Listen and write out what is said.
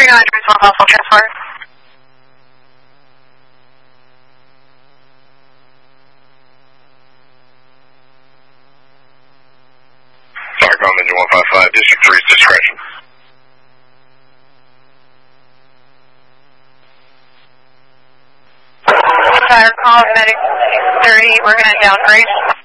300 is one level transport. Starcom engine 155, District 3's discretion. Starcom, medic 30, we're going to downgrade.